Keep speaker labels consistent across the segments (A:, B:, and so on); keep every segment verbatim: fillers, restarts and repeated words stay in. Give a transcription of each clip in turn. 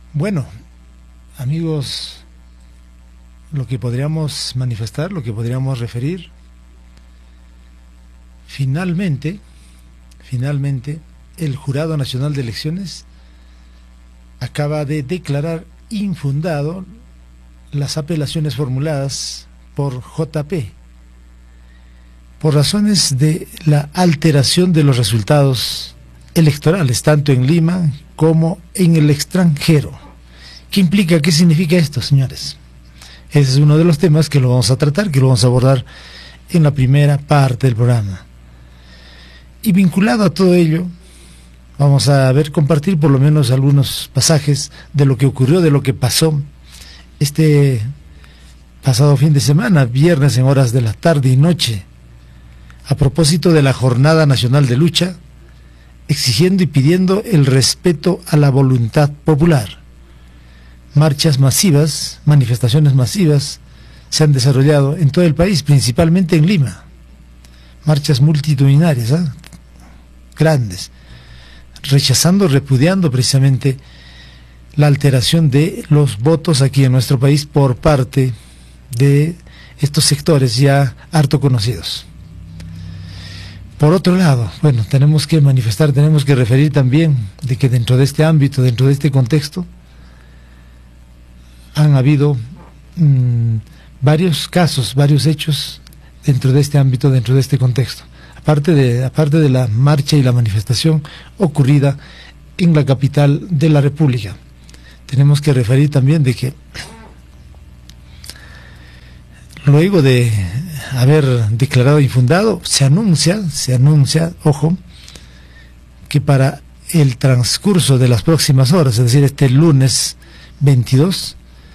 A: Bueno, amigos, lo que podríamos manifestar, lo que podríamos referir, finalmente, finalmente, el Jurado Nacional de Elecciones acaba de declarar infundado las apelaciones formuladas por J P por razones de la alteración de los resultados electorales, tanto en Lima como en el extranjero. ¿Qué implica? ¿Qué significa esto, señores? Ese es uno de los temas que lo vamos a tratar, que lo vamos a abordar en la primera parte del programa. Y vinculado a todo ello, vamos a ver, compartir por lo menos algunos pasajes de lo que ocurrió, de lo que pasó este pasado fin de semana, viernes en horas de la tarde y noche, a propósito de la Jornada Nacional de Lucha, exigiendo y pidiendo el respeto a la voluntad popular. Marchas masivas, manifestaciones masivas se han desarrollado en todo el país, principalmente en Lima. Marchas multitudinarias, ¿eh? grandes, rechazando, repudiando precisamente la alteración de los votos aquí en nuestro país por parte de estos sectores ya harto conocidos. Por otro lado, bueno, tenemos que manifestar, tenemos que referir también de que dentro de este ámbito, dentro de este contexto, han habido mmm, varios casos, varios hechos dentro de este ámbito, dentro de este contexto. Aparte de, aparte de la marcha y la manifestación ocurrida en la capital de la República. Tenemos que referir también de que luego de haber declarado infundado, se anuncia, se anuncia, ojo, que para el transcurso de las próximas horas, es decir, este lunes veintidós,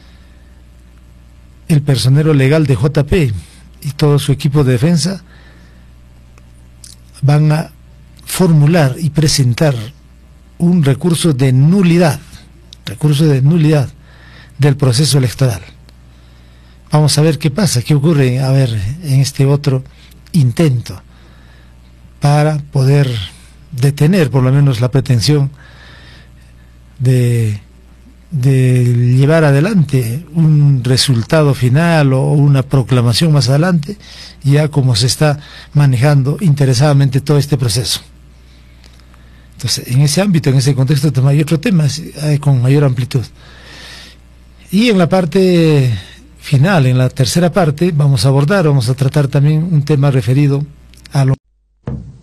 A: el personero legal de J P y todo su equipo de defensa van a formular y presentar un recurso de nulidad, recurso de nulidad del proceso electoral. Vamos a ver qué pasa, qué ocurre, a ver, en este otro intento para poder detener por lo menos la pretensión de, de llevar adelante un resultado final o una proclamación más adelante, ya como se está manejando interesadamente todo este proceso. Entonces, en ese ámbito, en ese contexto, hay otro tema eh, con mayor amplitud. Y en la parte final, en la tercera parte, vamos a abordar, vamos a tratar también un tema referido a lo